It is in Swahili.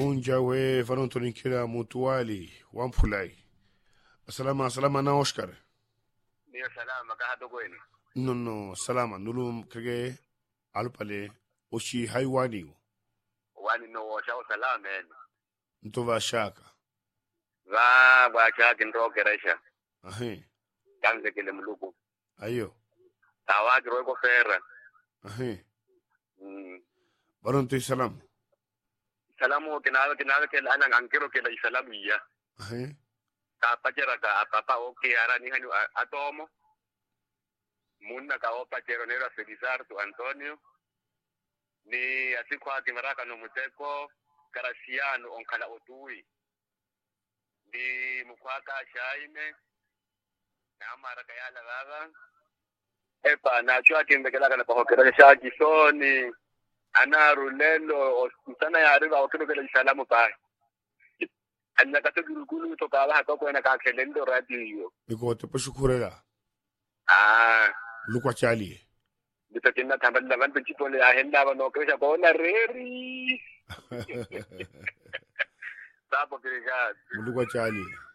unja we vanontonikira mutuwali wampulai salama na Oscar niyo salama ka hato kwenu no salama nulu kage alupale oshi haiwani wani no washa salama eno ntova shaka ba chaki ndoke resha ahe kanze kile mluku ayo tawaji roiko fera ahe baronto salam salamu kinawe kile ana ngankiro kile salamu ya ahe ka pachera ka papa oke ara ni hani atomo munna ka opa chero nero Felizardo Antonio ni asikwa kimaraka no muteko Karasiano onkala otui di mukwaka shaime na mara kayala baba epa na chwa kimbekela kana pahokera shaji soni ana rulelo sana ya riba okelo salamu pa anna katugulu to kala hako kwena ka kelendo radio niko te pashukurela lukwa chali bitakinna tamballa man bichipole ya henda bano kesha bona reri sapo kirigad lukwa chali